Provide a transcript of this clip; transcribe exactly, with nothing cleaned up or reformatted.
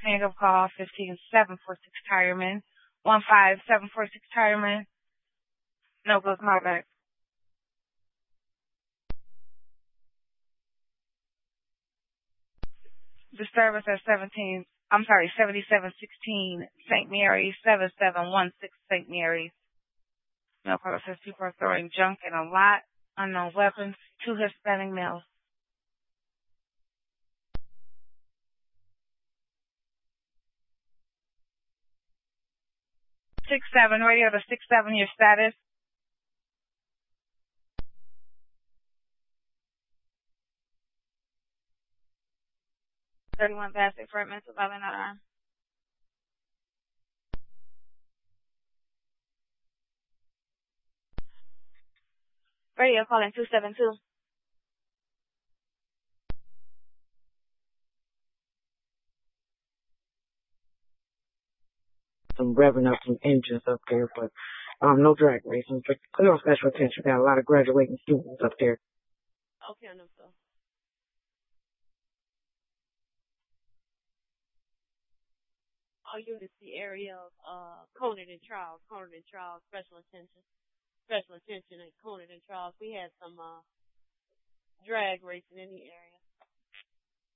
hang up call. Fifteen seven four six Tireman. One five seven four six Tireman. No good callback. The service at seventeen. I'm sorry, seventy-seven sixteen Saint Mary's, seven seven one six Saint Mary's. No problem. Says people are throwing junk in a lot. Unknown weapons. Two Hispanic males. Six seven radio to six seven. Your status. Thirty-one Bassett for mental violent arm. Radio calling two seven two. Some revving up some engines up there, but um, no drag racing. But clear on special attention. Got a lot of graduating students up there. Okay, I know so. All units, the area of uh, Conan and Charles, Conan and Charles, special attention, special attention at Conan and Charles. We had some uh, drag racing in the area.